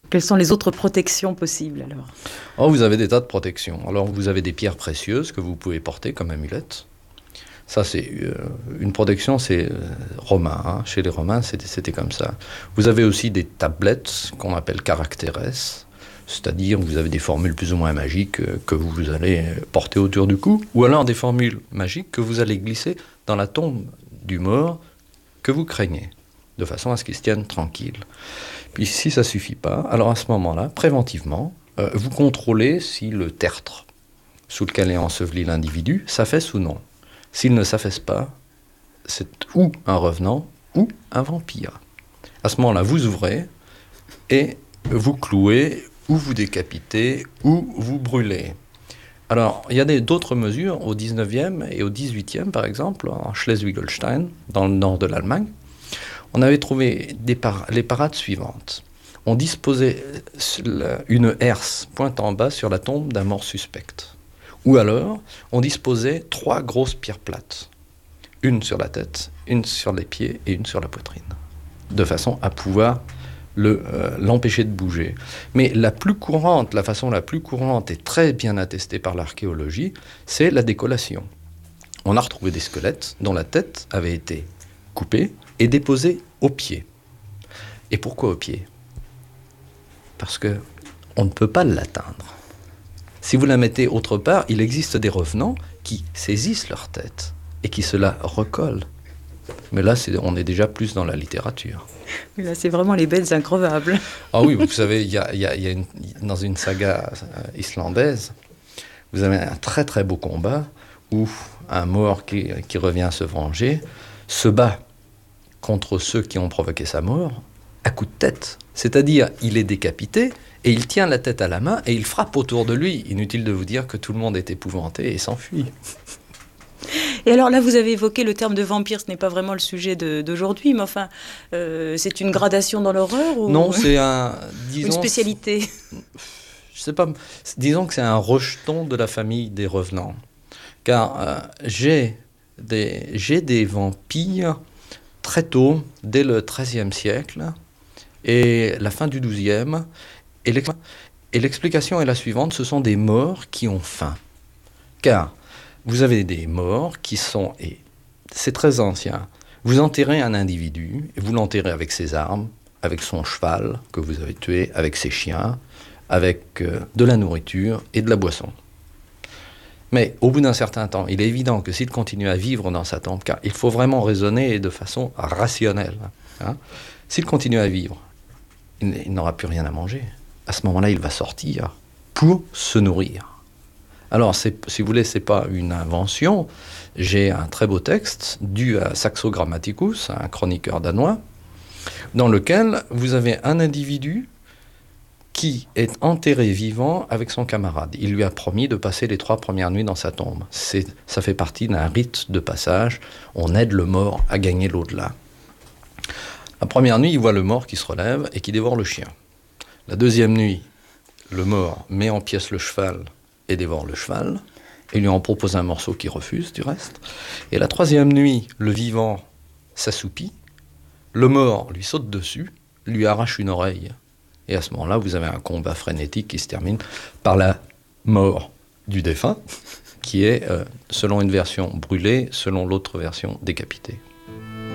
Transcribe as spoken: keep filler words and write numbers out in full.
Quelles sont les autres protections possibles alors? Oh, vous avez des tas de protections. Alors vous avez des pierres précieuses que vous pouvez porter comme amulette. Ça, c'est euh, une protection, c'est euh, romain. Hein. Chez les Romains, c'était, c'était comme ça. Vous avez aussi des tablettes qu'on appelle caractères, c'est-à-dire vous avez des formules plus ou moins magiques euh, que vous allez porter autour du cou, ou alors des formules magiques que vous allez glisser dans la tombe du mort que vous craignez, de façon à ce qu'il se tienne tranquille. Puis si ça ne suffit pas, alors à ce moment-là, préventivement, euh, vous contrôlez si le tertre sous lequel est enseveli l'individu s'affaisse ou non. S'il ne s'affaisse pas, c'est ou un revenant ou un vampire. À ce moment-là, vous ouvrez et vous clouez ou vous décapitez ou vous brûlez. Alors, il y a des, d'autres mesures au dix-neuvième et au dix-huitième, par exemple, en Schleswig-Holstein, dans le nord de l'Allemagne. On avait trouvé des par- les parades suivantes. On disposait une herse pointe en bas sur la tombe d'un mort suspect. Ou alors, on disposait trois grosses pierres plates. Une sur la tête, une sur les pieds et une sur la poitrine. De façon à pouvoir le, euh, l'empêcher de bouger. Mais la plus courante, la façon la plus courante et très bien attestée par l'archéologie, c'est la décollation. On a retrouvé des squelettes dont la tête avait été coupée et déposée au pied. Et pourquoi au pied ? Parce qu'on ne peut pas l'atteindre. Si vous la mettez autre part, il existe des revenants qui saisissent leur tête et qui se la recollent. Mais là, c'est, on est déjà plus dans la littérature. Là, c'est vraiment les bêtes increvables. Ah oui, vous savez, il y a, y a, y a une, dans une saga euh, islandaise, vous avez un très très beau combat où un mort qui, qui revient se venger se bat contre ceux qui ont provoqué sa mort à coups de tête. C'est-à-dire, il est décapité et il tient la tête à la main et il frappe autour de lui. Inutile de vous dire que tout le monde est épouvanté et s'enfuit. Et alors là, vous avez évoqué le terme de vampire, ce n'est pas vraiment le sujet de, d'aujourd'hui, mais enfin, euh, c'est une gradation dans l'horreur ou Non, c'est un... Disons, une spécialité? Je sais pas, disons que c'est un rejeton de la famille des revenants. Car euh, j'ai, des, j'ai des vampires très tôt, dès le treizième siècle, et la fin du douzième, et, l'ex- et l'explication est la suivante, ce sont des morts qui ont faim. Car vous avez des morts qui sont, et c'est très ancien, vous enterrez un individu, et vous l'enterrez avec ses armes, avec son cheval que vous avez tué, avec ses chiens, avec euh, de la nourriture et de la boisson. Mais au bout d'un certain temps, il est évident que s'il continue à vivre dans sa tombe, car il faut vraiment raisonner de façon rationnelle, hein, s'il continue à vivre, il, il n'aura plus rien à manger. À ce moment-là, il va sortir pour se nourrir. Alors, c'est, si vous voulez, ce n'est pas une invention. J'ai un très beau texte dû à Saxo Grammaticus, un chroniqueur danois, dans lequel vous avez un individu qui est enterré vivant avec son camarade. Il lui a promis de passer les trois premières nuits dans sa tombe. C'est, ça fait partie d'un rite de passage. On aide le mort à gagner l'au-delà. La première nuit, il voit le mort qui se relève et qui dévore le chien. La deuxième nuit, le mort met en pièces le cheval et dévore le cheval, et lui en propose un morceau qu'il refuse, du reste. Et la troisième nuit, le vivant s'assoupit, le mort lui saute dessus, lui arrache une oreille. Et à ce moment-là, vous avez un combat frénétique qui se termine par la mort du défunt, qui est, euh, selon une version, brûlé, selon l'autre version, décapité.